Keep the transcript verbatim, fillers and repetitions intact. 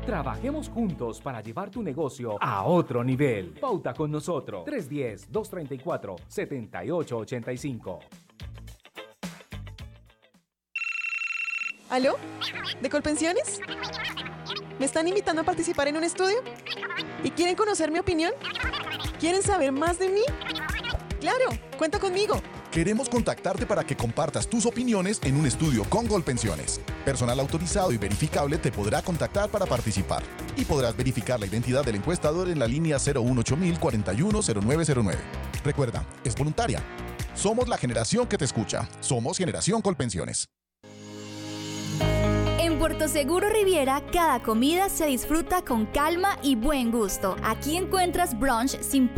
Trabajemos juntos para llevar tu negocio a otro nivel. Pauta con nosotros. tres uno cero, dos tres cuatro, siete ocho ocho cinco. ¿Aló? ¿De Colpensiones? ¿Me están invitando a participar en un estudio? ¿Y quieren conocer mi opinión? ¿Quieren saber más de mí? ¡Claro! ¡Cuenta conmigo! Queremos contactarte para que compartas tus opiniones en un estudio con Colpensiones. Personal autorizado y verificable te podrá contactar para participar. Y podrás verificar la identidad del encuestador en la línea cero uno ocho mil cuarenta y uno cero nueve cero nueve. Recuerda, es voluntaria. Somos la generación que te escucha. Somos Generación Colpensiones. En Puerto Seguro Riviera, cada comida se disfruta con calma y buen gusto. Aquí encuentras brunch sin